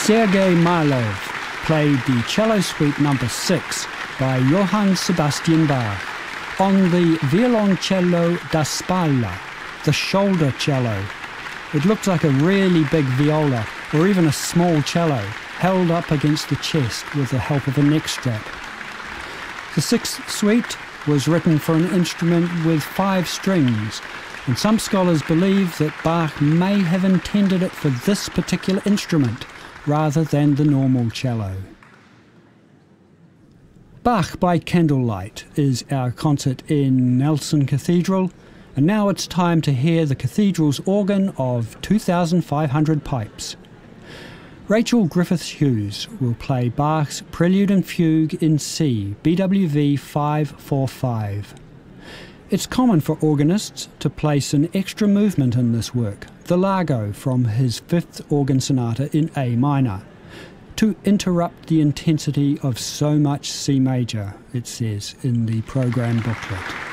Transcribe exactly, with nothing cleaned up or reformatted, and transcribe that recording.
Sergei Marlov played the cello suite number six by Johann Sebastian Bach on the violoncello da spalla, the shoulder cello. It looked like a really big viola or even a small cello held up against the chest with the help of a neck strap. The sixth suite was written for an instrument with five strings, and some scholars believe that Bach may have intended it for this particular instrument rather than the normal cello. Bach by Candlelight is our concert in Nelson Cathedral, and now it's time to hear the cathedral's organ of two thousand five hundred pipes. Rachel Griffiths-Hughes will play Bach's Prelude and Fugue in C, B W V five forty-five. It's common for organists to place an extra movement in this work, the Largo from his Fifth Organ Sonata in A minor, to interrupt the intensity of so much C major, it says in the program booklet.